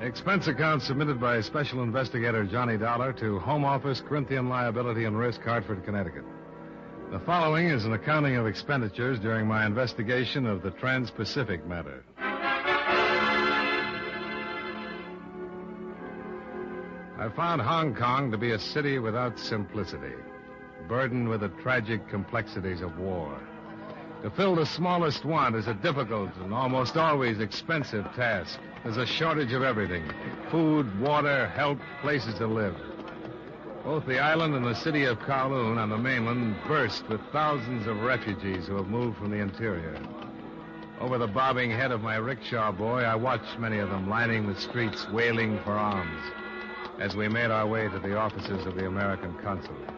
Expense account submitted by Special Investigator Johnny Dollar to Home Office, Corinthian Liability and Risk, Hartford, Connecticut. The following is an accounting of expenditures during my investigation of the Trans-Pacific matter. I found Hong Kong to be a city without simplicity, burdened with the tragic complexities of war. To fill the smallest want is a difficult and almost always expensive task. There's a shortage of everything: food, water, help, places to live. Both the island and the city of Kowloon on the mainland burst with thousands of refugees who have moved from the interior. Over the bobbing head of my rickshaw boy, I watched many of them lining the streets, wailing for alms, as we made our way to the offices of the American consulate.